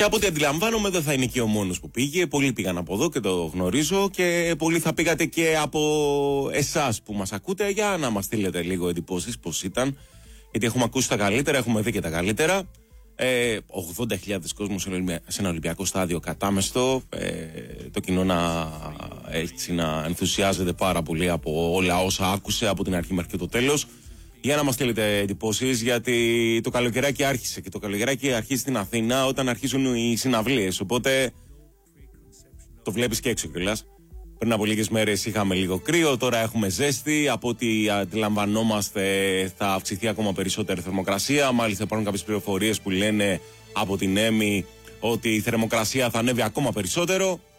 Και από ό,τι αντιλαμβάνομαι, δεν θα είναι και ο μόνος που πήγε. Πολλοί πήγαν από εδώ και το γνωρίζω. Και πολλοί θα πήγατε και από εσάς που μας ακούτε, για να μας στείλετε λίγο εντυπώσεις πώς ήταν. Γιατί έχουμε ακούσει τα καλύτερα, έχουμε δει και τα καλύτερα. 80.000 κόσμος σε ένα Ολυμπιακό στάδιο κατάμεστο. Το κοινό να ενθουσιάζεται πάρα πολύ από όλα όσα άκουσε από την αρχή μέχρι και το τέλος. Για να μας στείλετε εντυπώσεις, γιατί το καλοκαιράκι άρχισε και το καλοκαιράκι αρχίζει στην Αθήνα όταν αρχίζουν οι συναυλίες. Οπότε το βλέπεις και έξω κιόλας. Πριν από λίγες μέρες είχαμε λίγο κρύο, τώρα έχουμε ζέστη. Από ό,τι αντιλαμβανόμαστε θα αυξηθεί ακόμα περισσότερη θερμοκρασία. Μάλιστα υπάρχουν κάποιες πληροφορίες που λένε από την ΕΜΗ ότι η θερμοκρασία θα ανέβει ακόμα περισσότερο.